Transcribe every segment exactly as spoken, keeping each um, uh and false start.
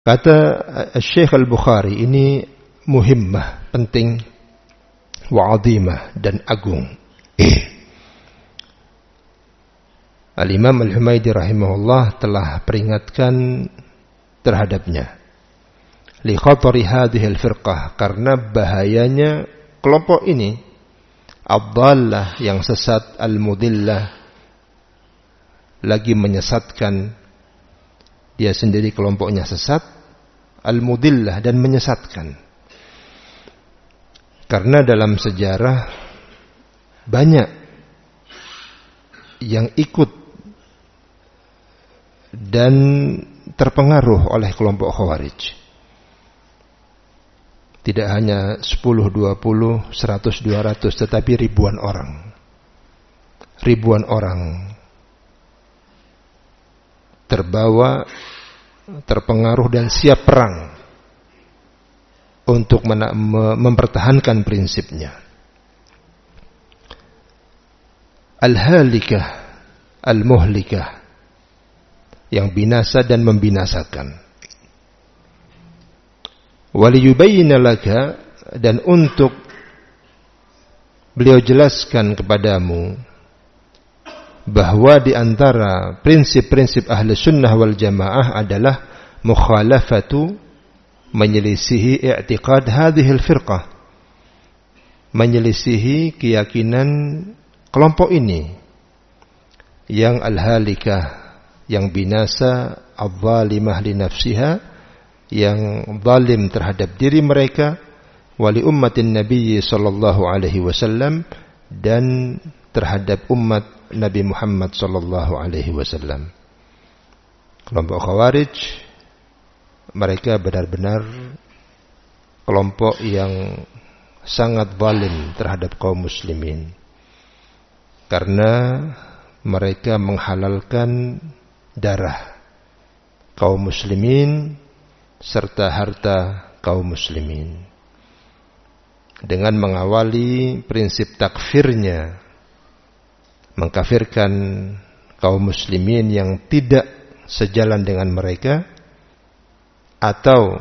Kata Syekh Al-Bukhari, ini muhimmah, penting, wa azimah, dan agung. Al-Imam Al-Humaydi rahimahullah telah peringatkan terhadapnya. Li khatari hadhihi al-firqah, karena bahayanya kelompok ini, ad-dhallah, yang sesat, al-mudillah, lagi menyesatkan. Dia sendiri kelompoknya sesat, al-mudillah, dan menyesatkan. Karena dalam sejarah banyak yang ikut dan terpengaruh oleh kelompok Khawarij. Tidak hanya sepuluh, dua puluh, seratus, dua ratus, tetapi ribuan orang. Ribuan orang terbawa, terpengaruh, dan siap perang untuk mempertahankan prinsipnya. Al-halikah, al-muhlikah, yang binasa dan membinasakan. Waliyubayyina laka, dan untuk beliau jelaskan kepadamu bahwa di antara prinsip-prinsip ahli sunnah wal jamaah adalah mukhalafatu, menyelisihi i'tiqad hadhil firqah, menyelisihi keyakinan kelompok ini yang al-halikah, yang binasa, al-zalimah li nafsiha, yang zalim terhadap diri mereka, wali ummatin Nabi sallallahu alaihi wasallam, dan terhadap umat Nabi Muhammad sallallahu alaihi wasallam. Kelompok Khawarij, mereka benar-benar kelompok yang sangat zalim terhadap kaum muslimin, karena mereka menghalalkan darah kaum muslimin serta harta kaum muslimin dengan mengawali prinsip takfirnya, mengkafirkan kaum muslimin yang tidak sejalan dengan mereka atau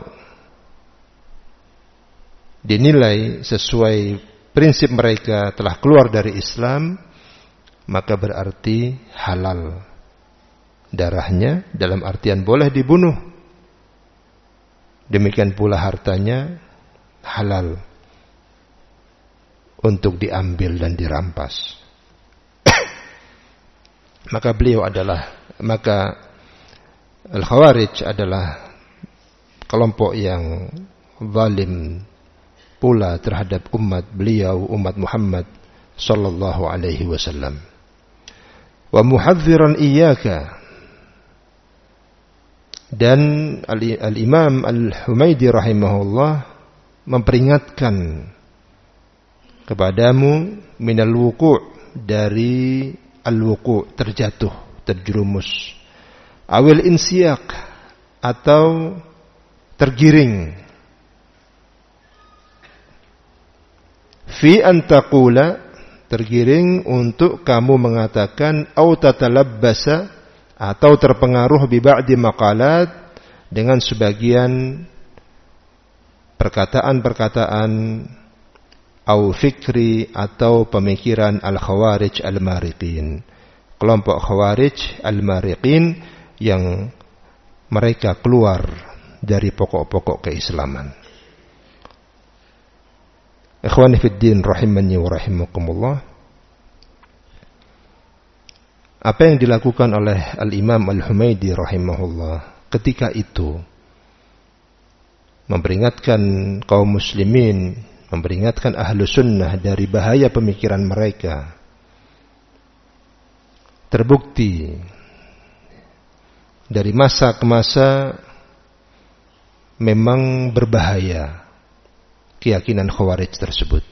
dinilai sesuai prinsip mereka telah keluar dari Islam, maka berarti halal darahnya, dalam artian boleh dibunuh. Demikian pula hartanya halal untuk diambil dan dirampas. Maka beliau adalah, maka Al-Khawarij adalah kelompok yang zalim pula terhadap umat beliau, umat Muhammad sallallahu alaihi wasallam. Wa muhadziran iyyaka, dan Al-Imam Al-Humaydi rahimahullah memperingatkan kepadamu minal wuku', dari al-wuku', terjatuh, terjerumus, awil insyak, atau tergiring, fi antaqula, tergiring untuk kamu mengatakan, au tatalabbasa, atau terpengaruh bi ba'di maqalat, dengan sebagian perkataan-perkataan, au fikri, atau pemikiran al-Khawarij al-Mariqin, kelompok Khawarij al-Mariqin yang mereka keluar dari pokok-pokok keislaman. Ikhwani fid din rahimani wa rahimakumullah, apa yang dilakukan oleh Al-Imam Al-Humaydi rahimahullah ketika itu, memperingatkan kaum muslimin, memperingatkan ahlu sunnah dari bahaya pemikiran mereka, terbukti dari masa ke masa memang berbahaya keyakinan Khawarij tersebut.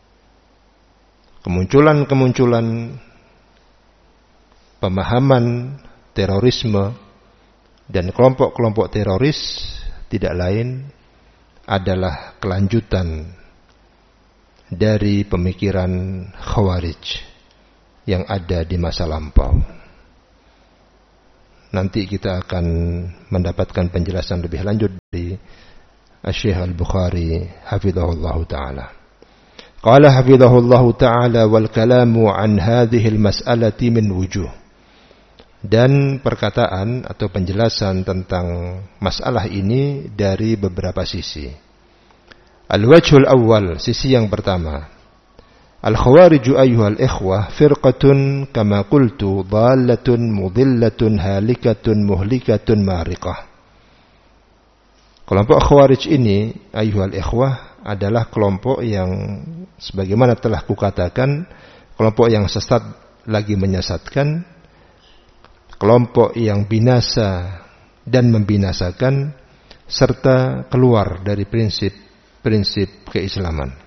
Kemunculan-kemunculan pemahaman terorisme dan kelompok-kelompok teroris tidak lain adalah kelanjutan dari pemikiran Khawarij yang ada di masa lampau. Nanti kita akan mendapatkan penjelasan lebih lanjut Syekh Al-Bukhari hafizahullah taala. Qala hafizahullah taala wal kalamu an hadhihi al-mas'alati min wujuh. Dan perkataan atau penjelasan tentang masalah ini dari beberapa sisi. Al-wajhul awwal, sisi yang pertama. Al-khawariju ayyuhal ikhwah firqatun kama qultu dhalatun mudillatun halikatun muhlikatun mariqah. Kelompok khawarij ini ayyuhal ikhwah adalah kelompok yang sebagaimana telah kukatakan, kelompok yang sesat lagi menyesatkan, kelompok yang binasa dan membinasakan, serta keluar dari prinsip-prinsip keislaman.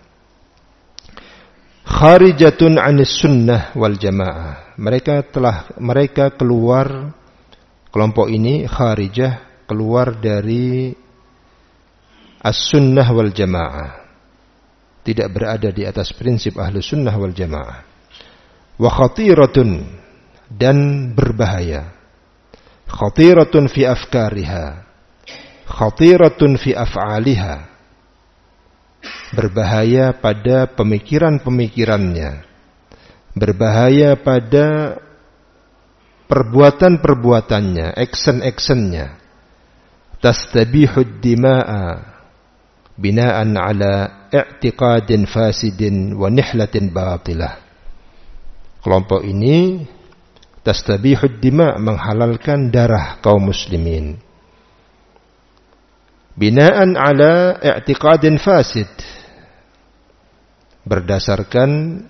Kharijatun 'anis sunnah wal jamaah. Mereka telah mereka keluar, kelompok ini kharijah, keluar dari as-sunnah wal jamaah. Tidak berada di atas prinsip ahlu sunnah wal jamaah. Wa khatiratun, dan berbahaya. Khatiratun fi afkariha, khatiratun fi af'aliha. Berbahaya pada pemikiran-pemikirannya, berbahaya pada perbuatan-perbuatannya, action-actionnya. Tastabihud dima'a binaan ala i'tiqadin fasidin wa nihlatin batilah. Kelompok ini tastabihud dima', menghalalkan darah kaum muslimin. Binaan ala i'tiqadin fasid, berdasarkan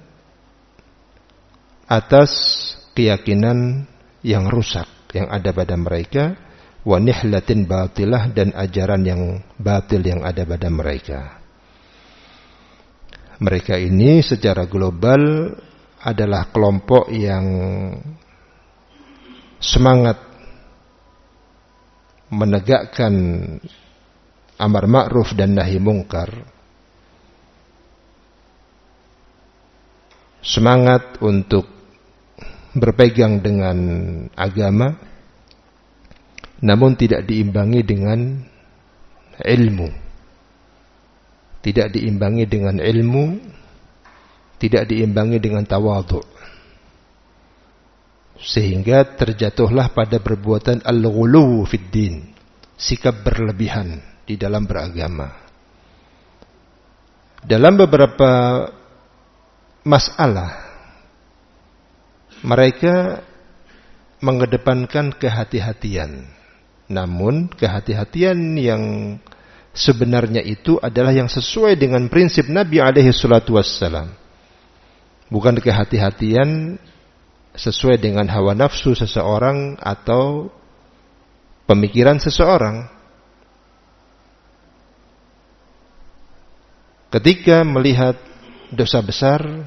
atas keyakinan yang rusak yang ada pada mereka, wa nihlatin batilah, dan ajaran yang batil yang ada pada mereka. Mereka ini secara global adalah kelompok yang semangat menegakkan amar ma'ruf dan nahi mungkar, semangat untuk berpegang dengan agama, namun tidak diimbangi dengan ilmu. Tidak diimbangi dengan ilmu, tidak diimbangi dengan tawadhu. Sehingga terjatuhlah pada perbuatan al-ghuluw fid din, sikap berlebihan di dalam beragama. Dalam beberapa masalah mereka mengedepankan kehati-hatian. Namun kehati-hatian yang sebenarnya itu adalah yang sesuai dengan prinsip Nabi alaihi salatu wassalam. Bukan kehati-hatian sesuai dengan hawa nafsu seseorang atau pemikiran seseorang. Ketika melihat dosa besar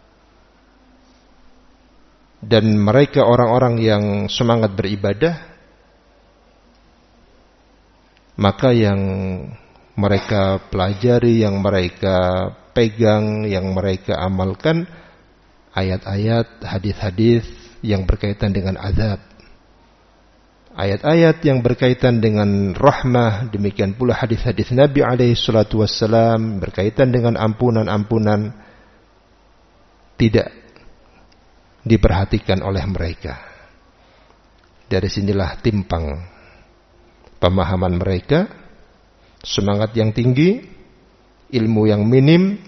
dan mereka orang-orang yang semangat beribadah, maka yang mereka pelajari, yang mereka pegang, yang mereka amalkan ayat-ayat, hadis-hadis yang berkaitan dengan azab, ayat-ayat yang berkaitan dengan rahmah, demikian pula hadis-hadis Nabi alaihi salatu wassalam berkaitan dengan ampunan-ampunan, tidak diperhatikan oleh mereka. Dari sinilah timpang pemahaman mereka, semangat yang tinggi, ilmu yang minim,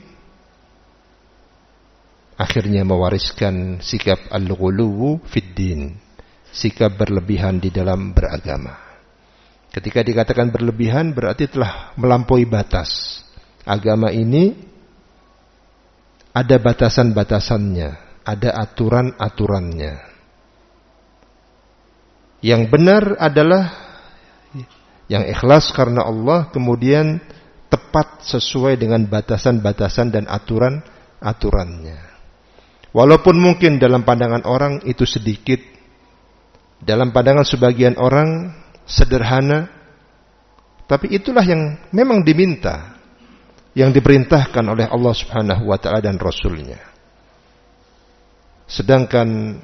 akhirnya mewariskan sikap al-ghuluw fid din, sikap berlebihan di dalam beragama. Ketika dikatakan berlebihan berarti telah melampaui batas. Agama ini ada batasan-batasannya, ada aturan-aturannya. Yang benar adalah yang ikhlas karena Allah, kemudian tepat sesuai dengan batasan-batasan dan aturan-aturannya. Walaupun mungkin dalam pandangan orang itu sedikit, dalam pandangan sebagian orang sederhana, tapi itulah yang memang diminta, yang diperintahkan oleh Allah Subhanahu wa taala dan Rasul-Nya. Sedangkan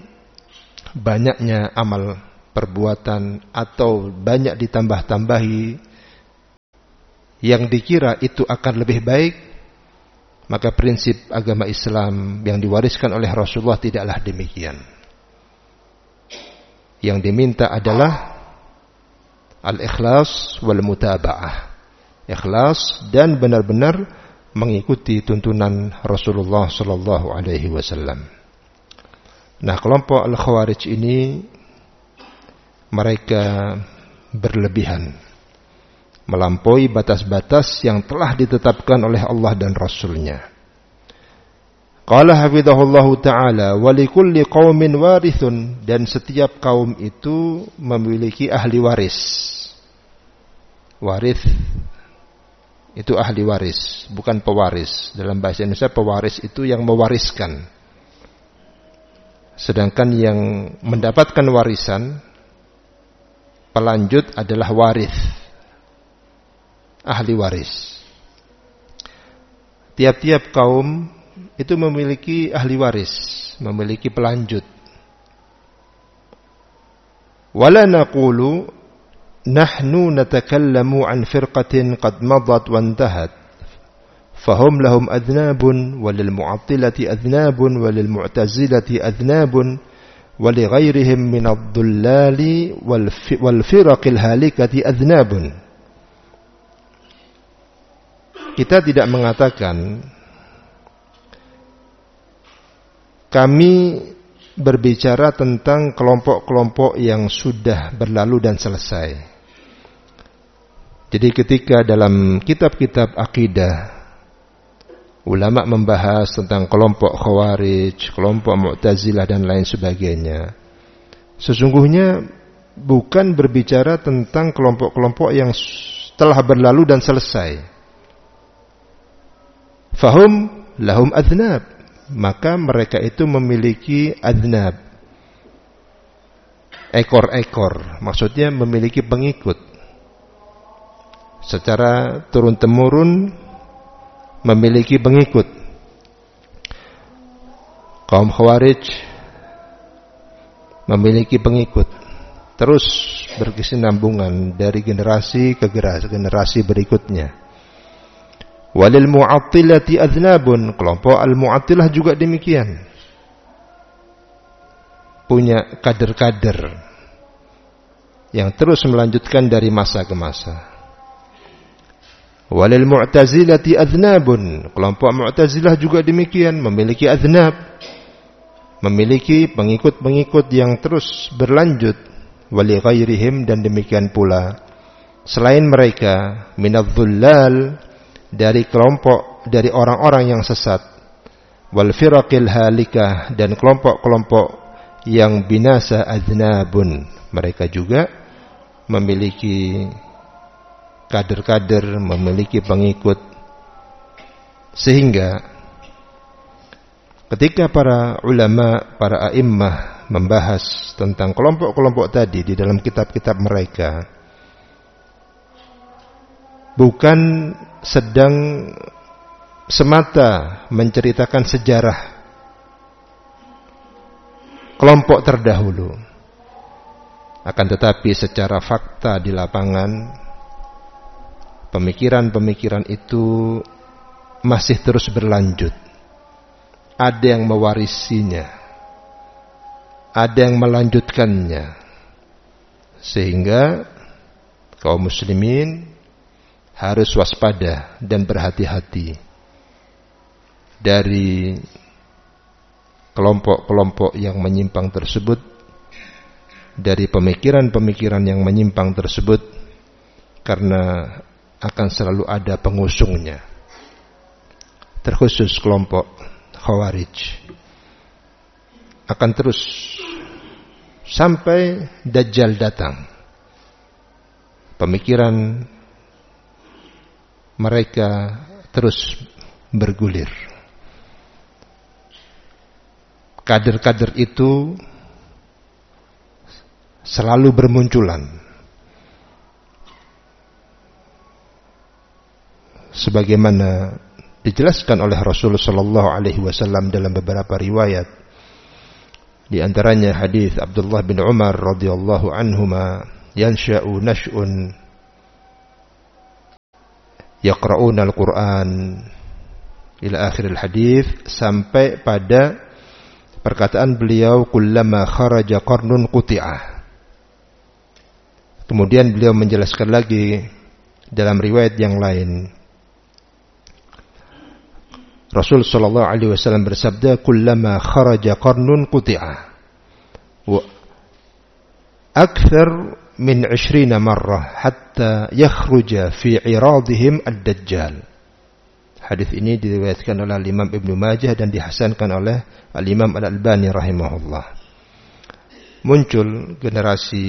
banyaknya amal perbuatan atau banyak ditambah-tambahi yang dikira itu akan lebih baik, maka prinsip agama Islam yang diwariskan oleh Rasulullah tidaklah demikian. Yang diminta adalah al-ikhlas wal mutaba'ah. Ikhlas dan benar-benar mengikuti tuntunan Rasulullah sallallahu alaihi wasallam. Nah, kelompok Al-Khawarij ini mereka berlebihan, melampaui batas-batas yang telah ditetapkan oleh Allah dan Rasul-Nya. Qala hafizahullahu ta'ala, wa likulli qaumin warithun, dan setiap kaum itu memiliki ahli waris. Warith itu ahli waris, bukan pewaris. Dalam bahasa Indonesia pewaris itu yang mewariskan. Sedangkan yang mendapatkan warisan, pelanjut adalah warith, ahli waris. Tiap-tiap kaum itu memiliki ahli waris, memiliki pelanjut. Wala naqulu nahnu natakallamu an firqatin qad madat wa intahat fahum lahum adnabun walil mu'attilati adnabun walil mu'tazilati adnabun wali ghairihim minad dhullali wal firaqil halikati adnabun. Kita tidak mengatakan kami berbicara tentang kelompok-kelompok yang sudah berlalu dan selesai. Jadi ketika dalam kitab-kitab akidah ulama membahas tentang kelompok Khawarij, kelompok Mu'tazilah dan lain sebagainya, sesungguhnya bukan berbicara tentang kelompok-kelompok yang telah berlalu dan selesai. Fahum lahum adnab, maka mereka itu memiliki adnab, ekor-ekor, maksudnya memiliki pengikut secara turun-temurun, memiliki pengikut. Kaum Khawarij memiliki pengikut, terus berkesinambungan dari generasi ke generasi berikutnya. Walil mu'attilati adnabun, kelompok al-mu'attilah juga demikian, punya kader-kader yang terus melanjutkan dari masa ke masa. Walil mu'tazilati adnabun, kelompok Mu'tazilah juga demikian, memiliki adnab, memiliki pengikut-pengikut yang terus berlanjut. Wali ghairihim, dan demikian pula selain mereka, minadz dhullal, dari kelompok, dari orang-orang yang sesat, wal firaqil halikah, dan kelompok-kelompok yang binasa adnabun, mereka juga memiliki kader-kader, memiliki pengikut. Sehingga ketika para ulama, para a'immah membahas tentang kelompok-kelompok tadi di dalam kitab-kitab mereka, bukan sedang semata menceritakan sejarah kelompok terdahulu, akan tetapi secara fakta di lapangan, pemikiran-pemikiran itu masih terus berlanjut. Ada yang mewarisinya, ada yang melanjutkannya, sehingga kaum muslimin harus waspada dan berhati-hati dari kelompok-kelompok yang menyimpang tersebut, dari pemikiran-pemikiran yang menyimpang tersebut, karena akan selalu ada pengusungnya. Terkhusus kelompok Khawarij akan terus sampai Dajjal datang. Pemikiran mereka terus bergulir. Kader-kader itu selalu bermunculan. Sebagaimana dijelaskan oleh Rasulullah sallallahu alaihi wasallam dalam beberapa riwayat, di antaranya hadis Abdullah bin Umar radhiyallahu anhuma, yansha'u nash'un yaqra'una al-Qur'an ila akhir al-hadits, sampai pada perkataan beliau kullama kharaja qarnun quti'ah. Kemudian beliau menjelaskan lagi dalam riwayat yang lain, Rasul sallallahu alaihi wasallam bersabda kullama kharaja qarnun quti'ah wa akthar min ishrina marrah hatta yakhruja fi iradihim ad-dajjal. Hadis ini diriwayatkan oleh Imam Ibnu Majah dan dihasankan oleh Al-Imam Al-Albani rahimahullah. Muncul generasi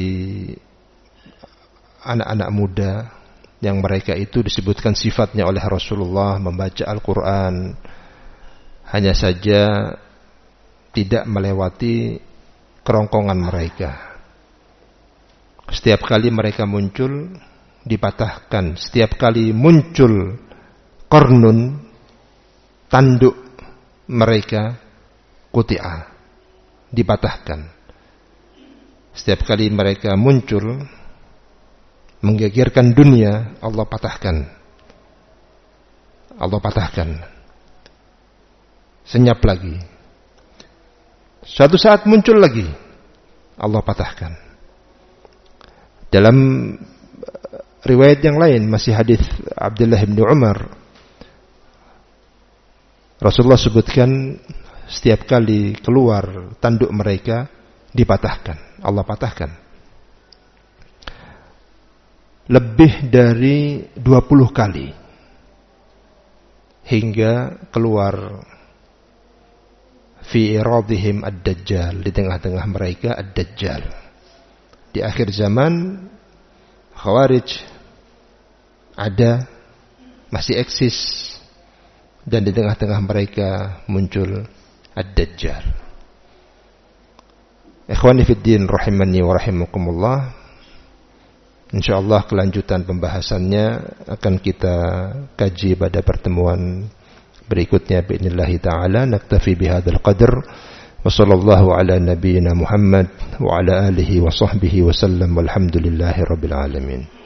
anak-anak muda yang mereka itu disebutkan sifatnya oleh Rasulullah membaca Al-Quran, hanya saja tidak melewati kerongkongan mereka. Setiap kali mereka muncul dipatahkan, setiap kali muncul qarnun tanduk mereka quti'ah, dipatahkan. Setiap kali mereka muncul menggegerkan dunia, Allah patahkan. Allah patahkan. Senyap lagi. Suatu saat muncul lagi, Allah patahkan. Dalam riwayat yang lain, masih hadis Abdullah bin Umar, Rasulullah sebutkan setiap kali keluar tanduk mereka dipatahkan, Allah patahkan. Lebih dari dua puluh kali hingga keluar fi iradihim ad-dajjal, di tengah-tengah mereka ad-dajjal. Di akhir zaman Khawarij ada, masih eksis, dan di tengah-tengah mereka muncul ad-dajjal. Ikhwani fid din rahimani wa rahimakumullah. Insyaallah kelanjutan pembahasannya akan kita kaji pada pertemuan berikutnya biidznillah taala. Naktafi bihadzal qadar. Wa sallallahu ala nabiyyina Muhammad wa ala alihi wa sahbihi wa sallam walhamdulillahi rabbil alamin.